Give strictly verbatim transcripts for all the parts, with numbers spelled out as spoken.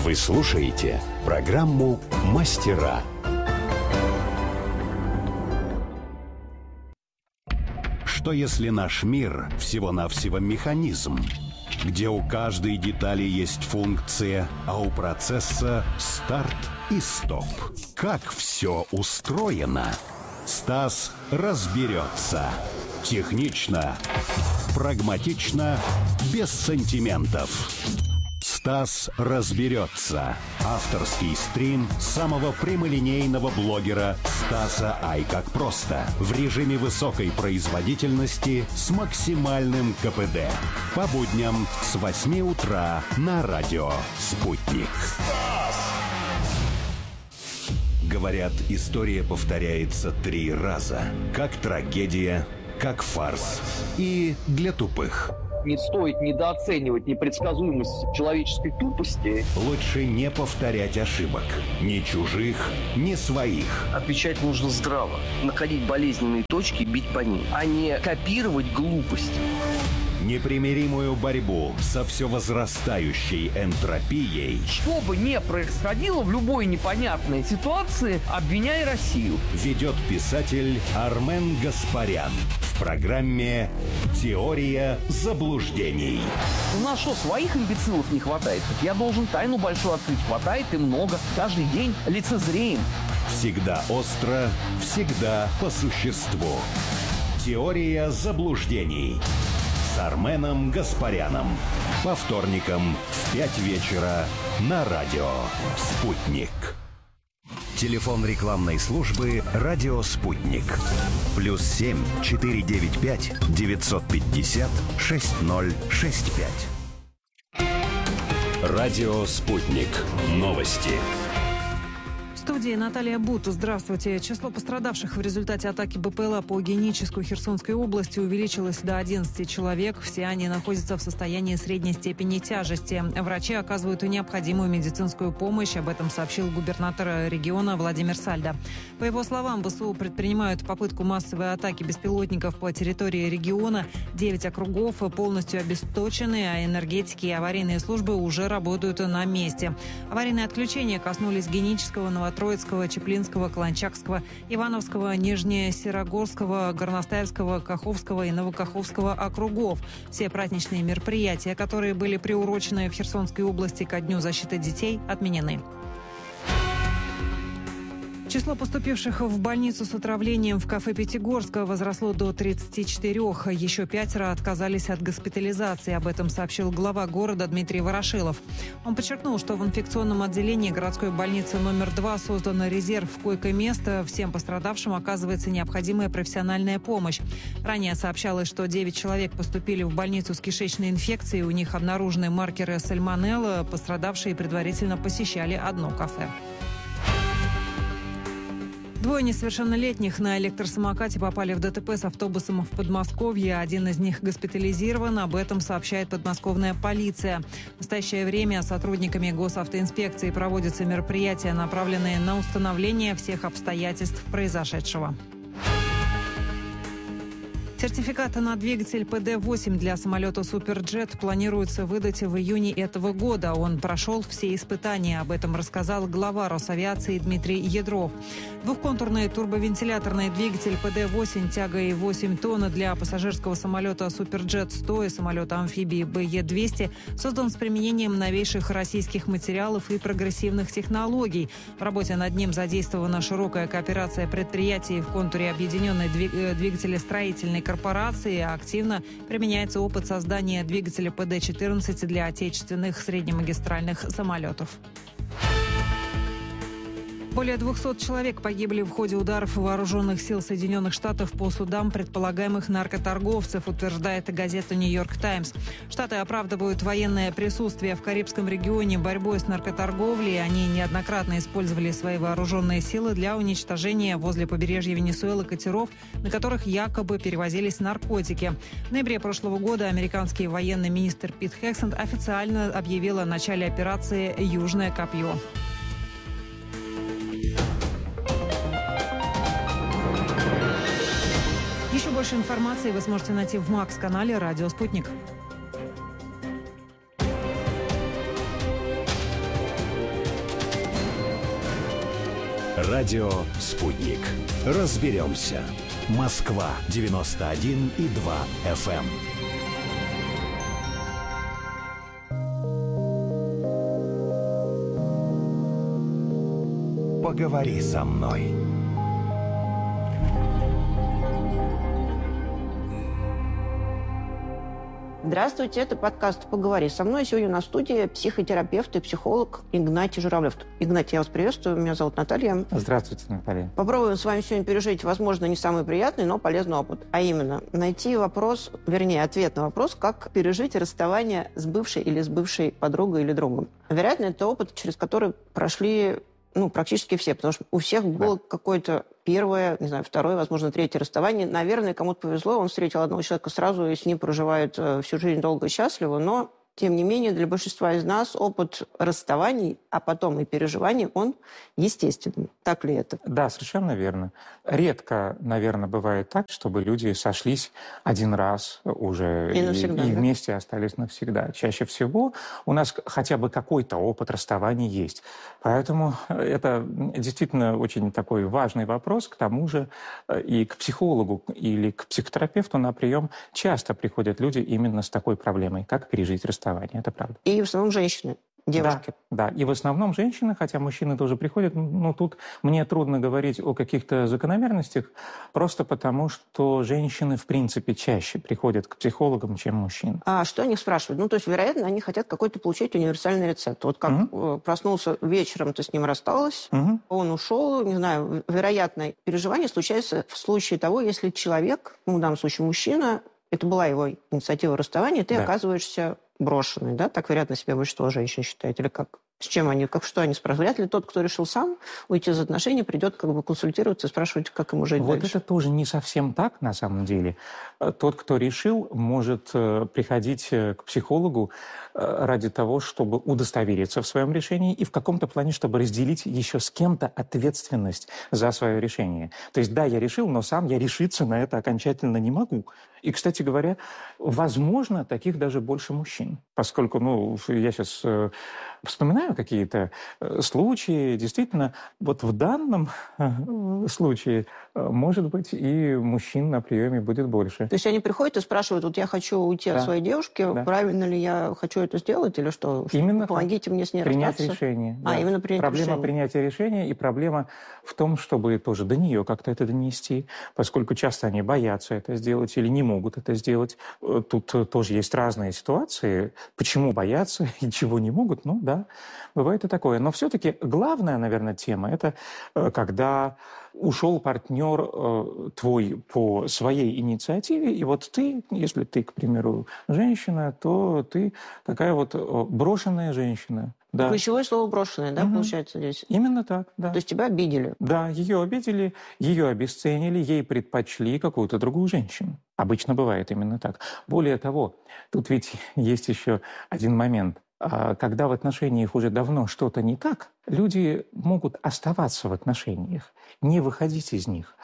Вы слушаете программу «Мастера». Что если наш мир всего-навсего механизм, где у каждой детали есть функция, а у процесса старт и стоп? Как все устроено? Стас разберется. Технично, прагматично, без сантиментов. Стас разберется. Авторский стрим самого прямолинейного блогера Стаса Ай как просто. В режиме высокой производительности с максимальным ка пэ дэ. По будням с восьми утра на радио «Спутник». Говорят, история повторяется три раза. Как трагедия, как фарс и для тупых. Не стоит недооценивать непредсказуемость человеческой тупости. Лучше не повторять ошибок. Ни чужих, ни своих. Отвечать нужно здраво. Находить болезненные точки и бить по ним, а не копировать глупость. Непримиримую борьбу со все возрастающей энтропией. Что бы ни происходило в любой непонятной ситуации, обвиняй Россию. Ведет писатель Армен Гаспарян в программе «Теория заблуждений». У нас что, своих имбецилов не хватает? Я должен тайну большую открыть. Хватает и много. Каждый день лицезреем. Всегда остро, всегда по существу. «Теория заблуждений» с Арменом Гаспаряном. По вторникам в пять вечера на радио «Спутник». Телефон рекламной службы «Радио Спутник». Плюс семь четыре девять пять девятьсот пятьдесят шесть ноль шесть пять. Радио «Спутник». Новости. В студии Наталья Бут. Здравствуйте. Число пострадавших в результате атаки бэ пэ эл а по Геническу Херсонской области увеличилось до одиннадцати человек. Все они находятся в состоянии средней степени тяжести. Врачи оказывают необходимую медицинскую помощь. Об этом сообщил губернатор региона Владимир Сальдо. По его словам, вэ эс у предпринимают попытку массовой атаки беспилотников по территории региона. Девять округов полностью обесточены, а энергетики и аварийные службы уже работают на месте. Аварийные отключения коснулись Генического, Новотроицкого, Троицкого, Чеплинского, Каланчакского, Ивановского, Нижнесерогорского, Горностаевского, Каховского и Новокаховского округов. Все праздничные мероприятия, которые были приурочены в Херсонской области ко Дню защиты детей, отменены. Число поступивших в больницу с отравлением в кафе «Пятигорска» возросло до тридцати четырёх. Еще пятеро отказались от госпитализации. Об этом сообщил глава города Дмитрий Ворошилов. Он подчеркнул, что в инфекционном отделении городской больницы номер два создан резерв койко-места. Всем пострадавшим оказывается необходимая профессиональная помощь. Ранее сообщалось, что девять человек поступили в больницу с кишечной инфекцией. У них обнаружены маркеры сальмонелла. Пострадавшие предварительно посещали одно кафе. Двое несовершеннолетних на электросамокате попали в дэ тэ пэ с автобусом в Подмосковье. Один из них госпитализирован. Об этом сообщает подмосковная полиция. В настоящее время сотрудниками госавтоинспекции проводятся мероприятия, направленные на установление всех обстоятельств произошедшего. Сертификат на двигатель пэ дэ восемь для самолета «Суперджет» планируется выдать в июне этого года. Он прошел все испытания. Об этом рассказал глава Росавиации Дмитрий Ядров. Двухконтурный турбовентиляторный двигатель пэ дэ восемь тягой восемь тонн для пассажирского самолета «Суперджет сто» и самолета-амфибии бэ е двести создан с применением новейших российских материалов и прогрессивных технологий. В работе над ним задействована широкая кооперация предприятий в контуре объединенной двигателестроительной корпорации. Активно применяется опыт создания двигателя пэ дэ четырнадцать для отечественных среднемагистральных самолетов. Более двухсот человек погибли в ходе ударов вооруженных сил Соединенных Штатов по судам предполагаемых наркоторговцев, утверждает газета «Нью-Йорк Таймс». Штаты оправдывают военное присутствие в Карибском регионе борьбой с наркоторговлей. Они неоднократно использовали свои вооруженные силы для уничтожения возле побережья Венесуэлы катеров, на которых якобы перевозились наркотики. В ноябре прошлого года американский военный министр Пит Хексет официально объявил о начале операции «Южное копье». Еще больше информации вы сможете найти в Макс-канале «Радио Спутник». Радио «Спутник». Разберемся. Москва девяносто один и два эф эм. Поговори со мной. Здравствуйте, это подкаст «Поговори со мной». Сегодня на студии психотерапевт и психолог Игнатий Журавлев. Игнатий, я вас приветствую. Меня зовут Наталья. Здравствуйте, Наталья. Попробуем с вами сегодня пережить, возможно, не самый приятный, но полезный опыт. А именно, найти вопрос, вернее, ответ на вопрос, как пережить расставание с бывшей или с бывшей подругой или другом. Вероятно, это опыт, через который прошли ну, практически все, потому что у всех было да. какое-то первое, не знаю, второе, возможно, третье расставание. Наверное, кому-то повезло, он встретил одного человека сразу и с ним проживает всю жизнь долго и счастливо, но, тем не менее, для большинства из нас опыт расставаний, а потом и переживаний, он естественный. Так ли это? Да, совершенно верно. Редко, наверное, бывает так, чтобы люди сошлись один раз уже и, навсегда, и, и да? вместе остались навсегда. Чаще всего у нас хотя бы какой-то опыт расставаний есть. Поэтому это действительно очень такой важный вопрос. К тому же и к психологу или к психотерапевту на прием часто приходят люди именно с такой проблемой, как пережить расставание. Это правда. И в основном женщины, девушки. Да, да, и в основном женщины, хотя мужчины тоже приходят. Но тут мне трудно говорить о каких-то закономерностях, просто потому что женщины, в принципе, чаще приходят к психологам, чем мужчины. А что они спрашивают? Ну, то есть, вероятно, они хотят какой-то получить универсальный рецепт. Вот как угу. проснулся вечером, ты с ним рассталась, угу. он ушел, не знаю, вероятно, переживание случается в случае того, если человек, ну, в данном случае мужчина, это была его инициатива расставания, ты да. оказываешься брошенной, да? Так, вероятно, себя большинство женщин считает. Или как? С чем они, как что они спрашивают? Вряд ли тот, кто решил сам уйти из отношений, придет как бы консультироваться и спрашивать, как ему жить вот дальше. Это тоже не совсем так, на самом деле. Тот, кто решил, может приходить к психологу ради того, чтобы удостовериться в своем решении и в каком-то плане, чтобы разделить еще с кем-то ответственность за свое решение. То есть, да, я решил, но сам я решиться на это окончательно не могу. И, кстати говоря, возможно, таких даже больше мужчин. Поскольку, ну, я сейчас э, вспоминаю какие-то э, случаи, действительно, вот в данном э, случае, э, может быть, и мужчин на приеме будет больше. То есть они приходят и спрашивают, вот я хочу уйти да. от своей девушки, да. правильно ли я хочу это сделать или что? Именно помогите так. мне с ней принять расстаться? Решение. А, да. именно принять проблема решение. принятия решения и проблема в том, чтобы тоже до нее как-то это донести, поскольку часто они боятся это сделать или не могут это сделать. Тут тоже есть разные ситуации, почему боятся и чего не могут. Ну да, бывает и такое. Но все-таки главная, наверное, тема – это когда ушел партнер э, твой по своей инициативе, и вот ты, если ты, к примеру, женщина, то ты такая вот брошенная женщина. Да. Ключевое слово «брошенное», да, угу. получается здесь? Именно так, да. То есть тебя обидели? Да, ее обидели, ее обесценили, ей предпочли какую-то другую женщину. Обычно бывает именно так. Более того, тут ведь есть еще один момент. Когда в отношениях уже давно что-то не так, люди могут оставаться в отношениях, не выходить из них.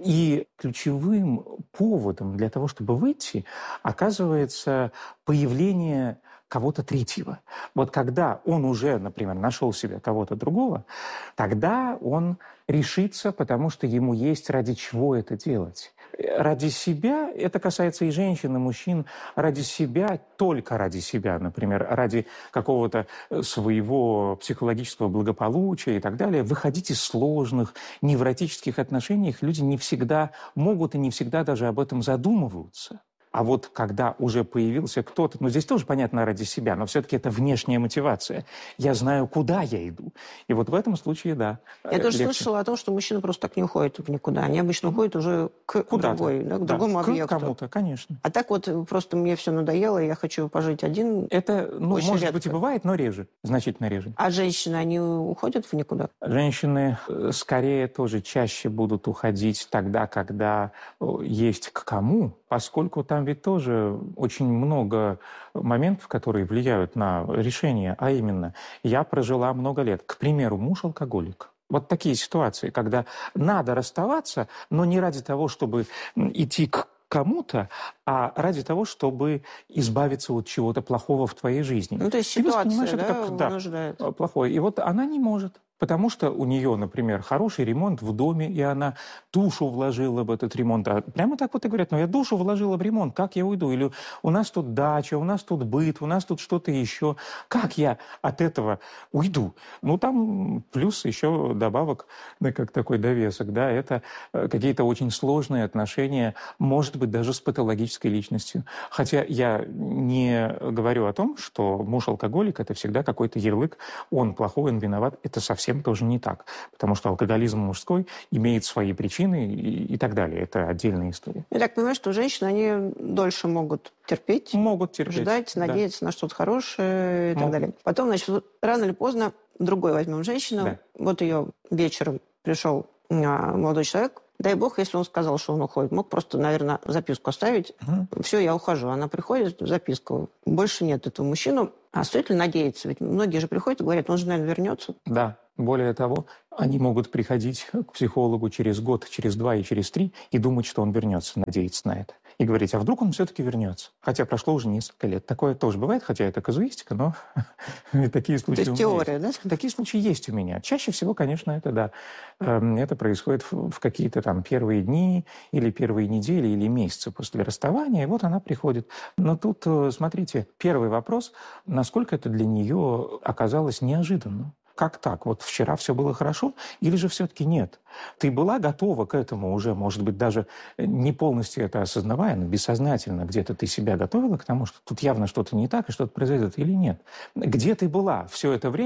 И ключевым поводом для того, чтобы выйти, оказывается появление кого-то третьего. Вот когда он уже, например, нашел себе кого-то другого, тогда он решится, потому что ему есть ради чего это делать. Ради себя, это касается и женщин, и мужчин, ради себя, только ради себя, например, ради какого-то своего психологического благополучия и так далее, выходить из сложных, невротических отношений люди не всегда могут и не всегда даже об этом задумываются. А вот когда уже появился кто-то, ну здесь тоже понятно ради себя, но все-таки это внешняя мотивация. Я знаю, куда я иду. И вот в этом случае, да. Я тоже легче. слышала о том, что мужчины просто так не уходят в никуда. Они обычно уходят уже к Куда-то. другой, да, к да. другому к объекту. Кому-то, конечно. А так вот просто мне все надоело, и я хочу пожить один. Это, ну, Очень может редко. быть, и бывает, но реже, значительно реже. А женщины, они уходят в никуда? Женщины скорее тоже чаще будут уходить тогда, когда есть к кому, поскольку там ведь тоже очень много моментов, которые влияют на решение, а именно, я прожила много лет. К примеру, муж алкоголик. Вот такие ситуации, когда надо расставаться, но не ради того, чтобы идти к кому-то, а ради того, чтобы избавиться от чего-то плохого в твоей жизни. Ну, то есть И ситуация, воспринимаешь да, это как да, вынуждает. плохое. И вот она не может, потому что у нее, например, хороший ремонт в доме, и она душу вложила в этот ремонт. А прямо так вот и говорят, ну я душу вложила в ремонт, как я уйду? Или у нас тут дача, у нас тут быт, у нас тут что-то еще. Как я от этого уйду? Ну там плюс еще добавок, да, как такой довесок, да, это какие-то очень сложные отношения, может быть, даже с патологической личностью. Хотя я не говорю о том, что муж-алкоголик – это всегда какой-то ярлык, он плохой, он виноват. Это совсем тоже не так, потому что алкоголизм мужской имеет свои причины и, и так далее. Это отдельная история. Я так понимаю, что женщины, они дольше могут терпеть, могут терпеть, ждать, да. надеяться на что-то хорошее и так могут. далее. Потом, значит, вот рано или поздно другой возьмем женщину. Да. Вот ее вечером пришел а, молодой человек. Дай бог, если он сказал, что он уходит. Мог просто, наверное, записку оставить. Угу. Все, я ухожу. Она приходит, записку. Больше нет этого мужчину. А стоит ли надеяться? Ведь многие же приходят и говорят, он же, наверное, вернется. Да. Более того, они могут приходить к психологу через год, через два и через три и думать, что он вернется, надеяться на это. И говорить, а вдруг он все-таки вернется? Хотя прошло уже несколько лет. Такое тоже бывает, хотя это казуистика, но такие случаи. То есть теория, да? Такие случаи есть у меня. Чаще всего, конечно, это да. Это происходит в какие-то там первые дни или первые недели или месяцы после расставания, и вот она приходит. Но тут, смотрите, первый вопрос, насколько это для нее оказалось неожиданным. Как так? Вот вчера все было хорошо или же все-таки нет? Ты была готова к этому уже, может быть, даже не полностью это осознавая, но бессознательно где-то ты себя готовила к тому, что тут явно что-то не так и что-то произойдет или нет? Где ты была все это время?